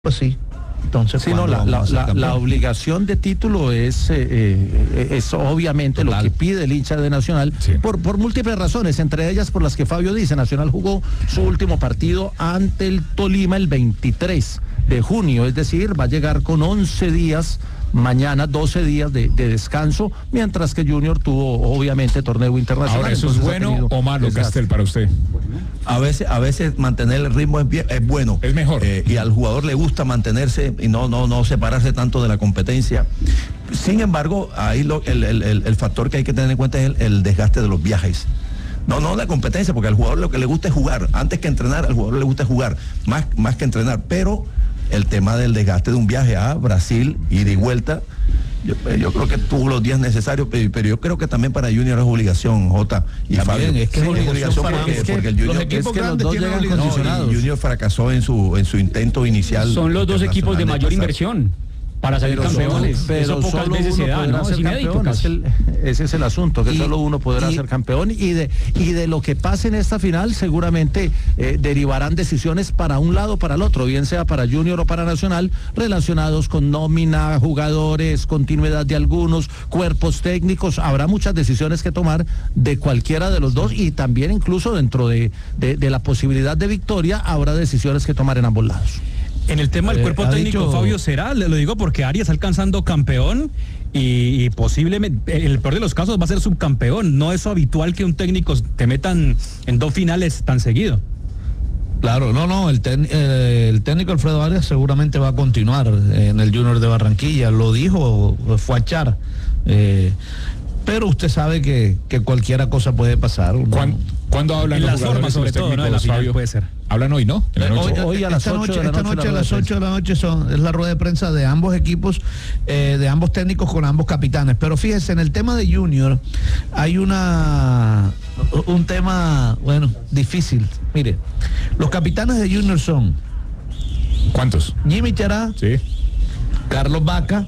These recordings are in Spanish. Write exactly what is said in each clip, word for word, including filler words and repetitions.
Pues sí. Entonces, sí, no, la, la, la, la obligación de título es, eh, eh, es obviamente Total. Lo que pide el hincha de Nacional, sí. por, por múltiples razones, entre ellas por las que Fabio dice. Nacional jugó su último partido ante el Tolima el veintitrés de junio, es decir, va a llegar con once días, mañana doce días de, de descanso, mientras que Junior tuvo obviamente torneo internacional. Ahora, ¿eso es bueno o malo, Castel, para usted? A veces, a veces mantener el ritmo es, bien, es bueno. Es mejor. Eh, y al jugador le gusta mantenerse y no, no, no separarse tanto de la competencia. Sin embargo, ahí lo, el, el, el, el factor que hay que tener en cuenta es el, el desgaste de los viajes. No, no la competencia, porque al jugador lo que le gusta es jugar. Antes que entrenar, al jugador le gusta jugar, más, más que entrenar. Pero el tema del desgaste de un viaje a Brasil, ida y vuelta, yo, yo creo que tuvo los días necesarios, pero, pero yo creo que también para Junior es obligación, Jota y también, Fabio. Es que sí, es obligación porque, porque, es que porque el Junior, los equipos es que grandes los dos tienen llegan condicionados. No, Junior fracasó en su, en su intento inicial. Son los dos equipos de mayor inversión para salir pero campeones, solo, pero eso pocas solo veces se da, ¿no? Es inédito, es el, ese es el asunto, que y, solo uno podrá y, ser campeón, y de y de lo que pase en esta final seguramente eh, derivarán decisiones para un lado o para el otro, bien sea para Junior o para Nacional, relacionados con nómina, jugadores, continuidad de algunos, cuerpos técnicos. Habrá muchas decisiones que tomar de cualquiera de los dos, y también incluso dentro de, de, de la posibilidad de victoria habrá decisiones que tomar en ambos lados. En el tema del cuerpo eh, técnico, dicho... Fabio, será, le lo digo porque Arias está alcanzando campeón y, y posiblemente, en el peor de los casos, va a ser subcampeón. No es habitual que un técnico te metan en dos finales tan seguido. Claro, no, no, el, ten, eh, el técnico Alfredo Arias seguramente va a continuar en el Junior de Barranquilla, lo dijo, fue a echar. Eh, pero usted sabe que, que cualquiera cosa puede pasar. ¿No? ¿Cuándo, ¿Cuándo hablan en los las formas, sobre todo, ¿no? En la final puede ser. Hablan hoy, ¿no? En la noche. Hoy, hoy a las ocho de la noche. Esta noche a las ocho de la noche son, es la rueda de prensa de ambos equipos, eh, de ambos técnicos con ambos capitanes. Pero fíjese, en el tema de Junior hay una un tema, bueno, difícil. Mire, los capitanes de Junior son... ¿Cuántos? Jimmy Chará, sí. Carlos Vaca,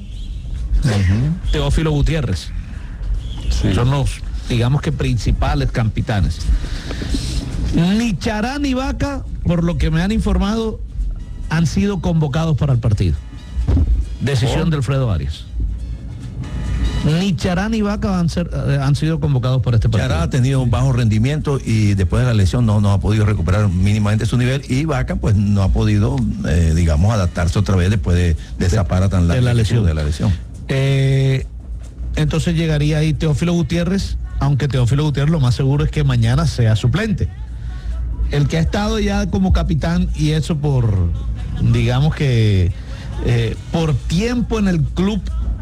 uh-huh. Teófilo Gutiérrez. Sí. Son los, digamos que, principales capitanes. Ni Chará ni Vaca, por lo que me han informado, han sido convocados para el partido. Decisión oh. de Alfredo Arias. Ni Chará ni Vaca han, ser, eh, han sido convocados para este partido. Chará ha tenido un bajo rendimiento y después de la lesión no, no ha podido recuperar mínimamente su nivel, y Vaca pues no ha podido, eh, digamos, adaptarse otra vez después de, de esa para tan larga de la lesión. De la lesión. Eh, entonces llegaría ahí Teófilo Gutiérrez, aunque Teófilo Gutiérrez lo más seguro es que mañana sea suplente. El que ha estado ya como capitán, y eso por, digamos que, eh, por tiempo en el club,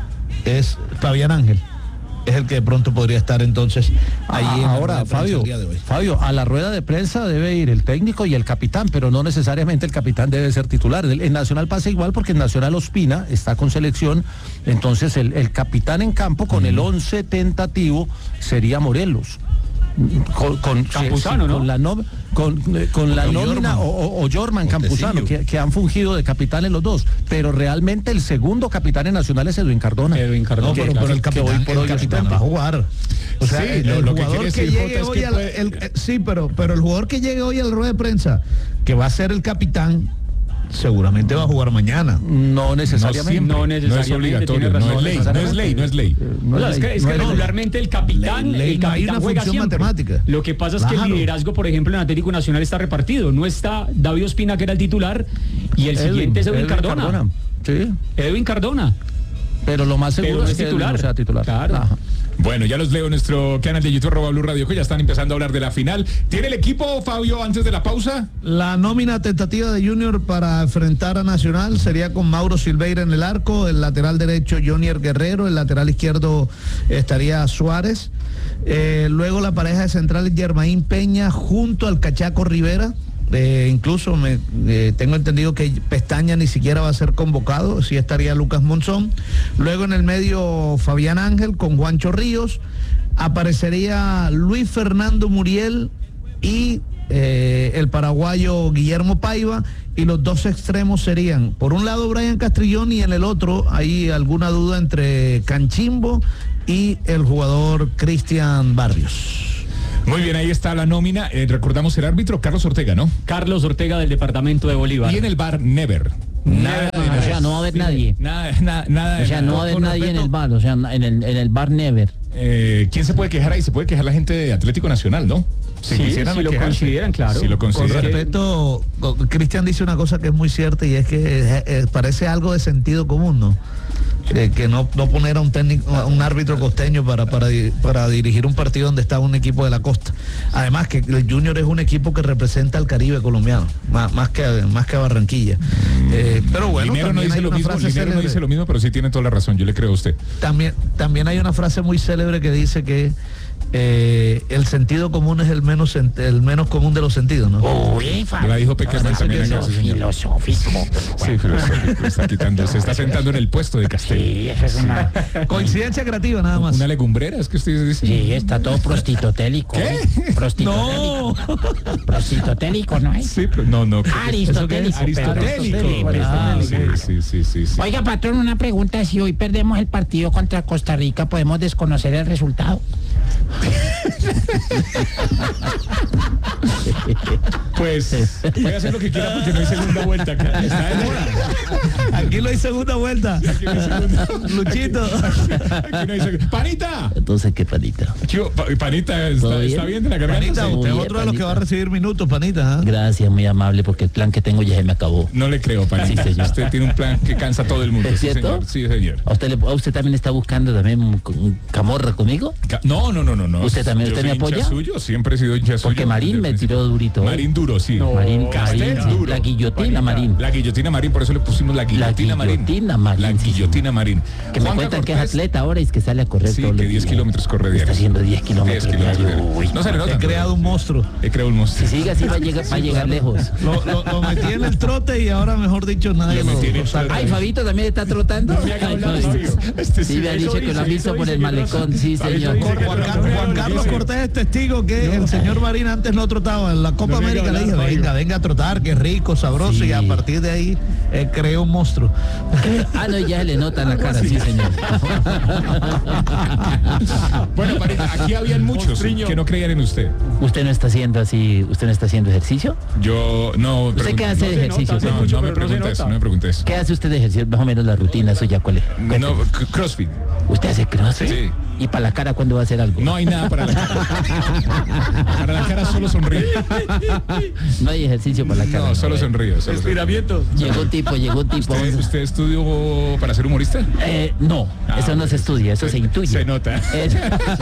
es Fabián Ángel. Es el que de pronto podría estar entonces ahí. Ah, en ahora, Fabio, de hoy. Fabio, a la rueda de prensa debe ir el técnico y el capitán, pero no necesariamente el capitán debe ser titular. En Nacional pasa igual, porque en Nacional Ospina está con selección, entonces el, el capitán en campo con uh-huh. el once tentativo sería Morelos. Con, con Campuzano, sí, ¿no? Con la, no, con, con la nómina o, o, o Jorman Campuzano, que, que han fungido de capitanes los dos, pero realmente el segundo capitán en Nacional es Edwin Cardona. Edwin Cardona. No, pero, pero el capitán, por el capitán va a jugar. O sea, sí, el, lo, el lo jugador que, que, que llegue hoy al, puede... el, el, sí, pero, pero el jugador que llegue hoy a la rueda de prensa, que va a ser el capitán, seguramente va a jugar mañana. No necesariamente. No, no, no es obligatorio, no es ley, no es ley, no es ley. No, no, es que, es que no regularmente el capitán, ley, ley, el capitán no juega siempre. Matemática. Lo que pasa es claro. que el liderazgo, por ejemplo, en Atlético Nacional está repartido. No está David Ospina, que era el titular, y el Edwin, siguiente es Edwin, Edwin Cardona. Cardona. Sí. Edwin Cardona. Pero lo más seguro Pero es que titular. no sea titular. Claro. Ajá. Bueno, ya los leo en nuestro canal de YouTube, arroba Blue Radio, que ya están empezando a hablar de la final. ¿Tiene el equipo, Fabio, antes de la pausa? La nómina tentativa de Junior para enfrentar a Nacional sería con Mauro Silveira en el arco, el lateral derecho Jonier Guerrero, el lateral izquierdo estaría Suárez, eh, luego la pareja de centrales Germain Peña junto al Cachaco Rivera. Eh, incluso me eh, tengo entendido que Pestaña ni siquiera va a ser convocado, sí estaría Lucas Monzón. Luego en el medio Fabián Ángel con Juancho Ríos, aparecería Luis Fernando Muriel y eh, el paraguayo Guillermo Paiva, y los dos extremos serían por un lado Brian Castrillón, y en el otro hay alguna duda entre Canchimbo y el jugador Cristian Barrios. Muy bien, ahí está la nómina. Eh, recordamos el árbitro, Carlos Ortega, ¿no? Carlos Ortega, del departamento de Bolívar. Y en el bar, Never. Nada, nada, o sea, no va a haber nadie. Nada, nada, nada. O sea, no va a haber nadie en el bar, o sea, en el, en el bar never. Eh, ¿Quién se puede quejar ahí? Se puede quejar la gente de Atlético Nacional, ¿no? Si, sí, si lo consideran, claro. Si lo consideran. Con respecto, Cristian dice una cosa que es muy cierta y es que eh, eh, parece algo de sentido común, ¿no? Eh, que no, no poner a un técnico, a un árbitro costeño para, para, para dirigir un partido donde está un equipo de la costa. Además que el Junior es un equipo que representa al Caribe colombiano, más, más que más que a Barranquilla. Eh, pero bueno, Linero no dice lo mismo, Linero no dice lo mismo, pero sí tiene toda la razón, yo le creo a usted. También, también hay una frase muy célebre que dice que Eh, el sentido común es el menos el menos común de los sentidos, ¿no? Uy, la dijo Peckerman también acá, sí, filosófico. Sí, filosófico, está quitando, se está sentando en el puesto de Castel. Sí, eso es una coincidencia creativa nada más. Una legumbrera, es que usted dice. Sí, está todo prostitotélico. ¿Qué? Prostitotélico. No. Prostitotélico, ¿no es? Sí, pero no, no. Aristotélico. Aristotélico. Ah, sí, sí, sí, sí, sí. Oiga, patrón, una pregunta, si hoy perdemos el partido contra Costa Rica, ¿podemos desconocer el resultado? Pues voy a hacer lo que quiera porque no hay segunda vuelta acá. Está de moda. Aquí no hay segunda vuelta. Aquí no hay segunda. Luchito. Aquí no hay segunda. ¡Panita! Entonces, ¿qué Panita? Chivo, pa, Panita, ¿está bien? ¿está bien de la garganta? Panita, Sí. usted es otro de los que va a recibir minutos, Panita. ¿eh? Gracias, muy amable, porque el plan que tengo ya se me acabó. No le creo, Panita. Sí, señor. Usted tiene un plan que cansa a todo el mundo. ¿Es Sí, cierto? señor. Sí, señor. ¿A usted, le, ¿A usted también está buscando también un, un camorra conmigo? No, no, no, no, no. ¿Usted también Yo usted me soy hincha apoya? Suyo, siempre he sido hincha suyo. Porque Marín me tiró durito. ¿eh? Marín duro, sí. No, Marín, Castel Marín, sí. duro. La guillotina Marín. La guillotina Marín, por eso le pusimos la guillotina Marín. La guillotina Marín. La guillotina Marín. Que me cuentan que es atleta ahora y es que sale a correr Sí, todos que los diez días. kilómetros corre diarios. Está haciendo diez kilómetros. diez kilómetros diarios. diarios. Uy, No se le nota. He creado un monstruo. He creado un monstruo. Si sigue así va a llegar, va a llegar lejos. Lo, lo, lo metí en el trote y ahora, mejor dicho, nadie Lo lo, metí en lo el saca. trote. Ay, Fabito también está trotando. No me haga Ay, hablar, Fabito. Fabio. Este Sí, me han dicho que lo han visto por el malecón. Sí, señor. dice que Juan, no, Carlos, no, Juan no, Carlos no, Cortés es testigo que el señor Marín antes no trotaba. En la Copa No me América haga le dije, hablar, venga, venga a trotar, que rico, sabroso. Sí. Y a partir de ahí eh, creó un monstruo. Ah, no, ya se le nota en la cara, sí, señor. Bueno, Panita, aquí habían muchos que no creían en usted. ¿Usted no está haciendo así, usted no está haciendo ejercicio? Yo no. ¿Usted qué hace de ejercicio? No, no, no me preguntes, no me preguntes. ¿Qué hace usted de ejercicio? Más o menos la rutina suya, ¿cuál es? No, c- CrossFit. ¿Usted hace crossfit? Sí. ¿Y para la cara cuándo va a hacer algo? No hay nada para la cara. Para la cara solo sonríe. No hay ejercicio para la cara. No, solo sonríe. Solo Estiramientos. Llegó un tipo, llegó un tipo. ¿Usted, ¿Usted estudió para ser humorista? Eh, no, Ah, eso no se estudia, eso se, intuye. Se nota. Es-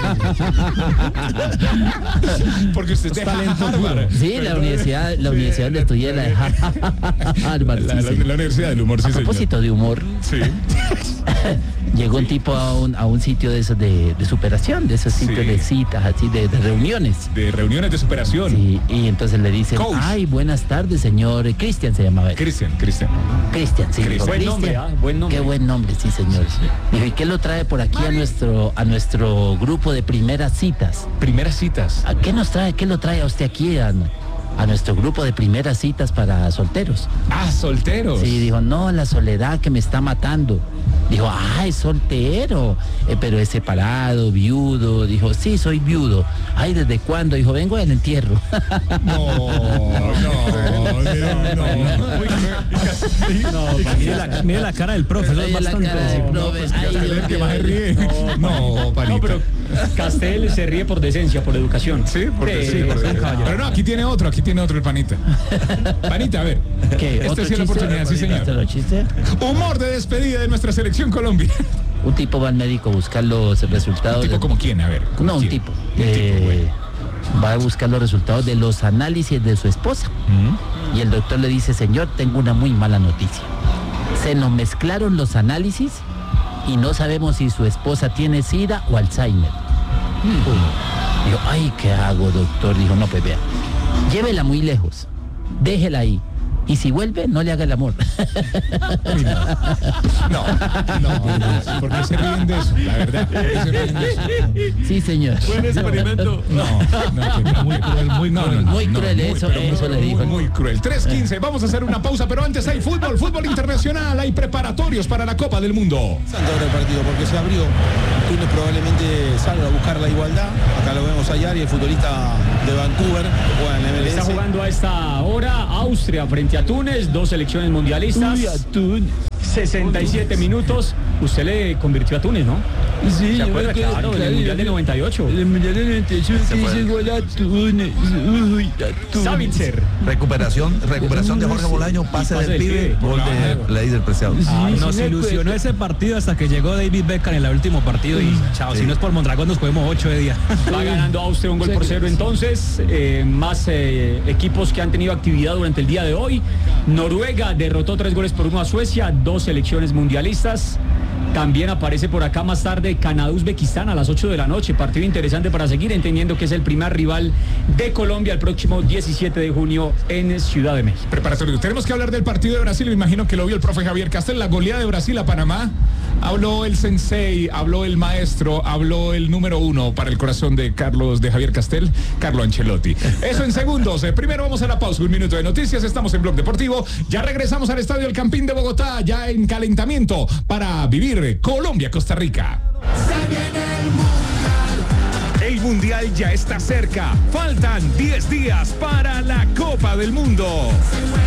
Porque usted es de Harvard. sí, la universidad, la universidad donde estudié, la de Harvard. La, sí, la- señor. la Universidad del Humor, sí, A señor. propósito de humor, Sí. llegó un tipo a un, a un sitio de esos de, de superación, de esos sitios Sí. de citas, así, de, de reuniones. De reuniones de superación. Sí, y entonces le dicen, Coach. ay, buenas tardes, señor. eh, Cristian se llamaba él. Cristian, Cristian. Cristian, sí. Cristian. dijo, Buen nombre, Cristian. ¿ah? Buen nombre. Qué buen nombre, sí, señor. Dijo, ¿y qué lo trae por aquí a nuestro, a nuestro grupo de primeras citas? Primeras citas. ¿A qué nos trae, qué lo trae a usted aquí a, a nuestro grupo de primeras citas para solteros? Ah, solteros. Sí, dijo, no, la soledad que me está matando. Dijo, ah, es soltero, eh, pero es separado, viudo. Dijo, sí, soy viudo. Ay, ¿desde cuándo? Dijo, vengo del entierro. No, no, no, no. Muy cruel. No, mire la, mire la cara del profe, eso es Oye, la bastante. cara del profe. Ay, Castel Dios es que mío. más se ríe. No, Panita. No, pero Castel se ríe por decencia, por educación. Sí, porque Sí, sí, por bastante eso. caballero. Pero no, aquí tiene otro, aquí tiene otro el Panita. Panita, a ver. ¿Qué? Esta ¿Otro sí es la chiste? oportunidad, sí, señor. ¿Otro chiste? Humor de despedida de nuestra selección Colombia. Un tipo va al médico a buscar los resultados. ¿Un tipo de- como quién? A ver. ¿como No, un quién? tipo. Un Eh, tipo, güey. va a buscar los resultados de los análisis de su esposa. Mm. Y el doctor le dice, señor, tengo una muy mala noticia. Se nos mezclaron los análisis y no sabemos si su esposa tiene SIDA o Alzheimer. Dijo, ay, ¿qué hago, doctor? Dijo, no, pues vea, llévela muy lejos, déjela ahí. Y si vuelve, no le haga el amor. No, no, ¿por qué se ríen de eso? La verdad, ¿por qué se ríen de eso? Sí, señor. Buen experimento. No, no, que no, muy cruel, muy no, cruel. no, muy cruel, eso- pero eso le dijo. Muy, muy cruel. tres quince, vamos a hacer una pausa, pero antes hay fútbol, fútbol internacional, hay preparatorios para la Copa del Mundo. Santo ahora el partido porque se abrió. Túnez probablemente salga a buscar la igualdad. Acá lo vemos a Yari, el futbolista de Vancouver, que juega en la M L S. Está jugando a esta hora Austria frente a a Túnez, dos selecciones mundialistas. Uy, a Túnez. sesenta y siete minutos. Usted le convirtió a Túnez, ¿no? Sí, ¿Se acuerda? yo me Claro, en el Mundial del noventa y ocho. El Mundial del noventa y ocho que hice gol a Túnez. Uy, a Túnez. Savitzer. Recuperación, recuperación de Jorge Bolaño, pase, pase del, del pibe, pibe. gol de Leider Preciado. Sí, Ah, sí nos me ilusionó acuerdo. ese partido hasta que llegó David Beckham en el último partido y chao, Sí. si no es por Mondragón nos podemos ocho de día. Va ganando Austria un gol por cero entonces. Eh, más eh, equipos que han tenido actividad durante el día de hoy. Noruega derrotó tres goles por uno a Suecia, dos selecciones mundialistas. También aparece por acá más tarde Canadá-Uzbekistán a las ocho de la noche. Partido interesante para seguir, entendiendo que es el primer rival de Colombia el próximo diecisiete de junio en Ciudad de México. Preparatorio. Tenemos que hablar del partido de Brasil. Me imagino que lo vio el profe Javier Castel. La goleada de Brasil a Panamá. Habló el sensei, habló el maestro, habló el número uno para el corazón de Carlos, de Javier Castel, Carlo Ancelotti. Eso en segundos. Eh, primero vamos a la pausa. Un minuto de noticias. Estamos en Blog Deportivo. Ya regresamos al Estadio El Campín de Bogotá, ya en calentamiento para vivir Colombia-Costa Rica. El Mundial ya está cerca. Faltan diez días para la Copa del Mundo.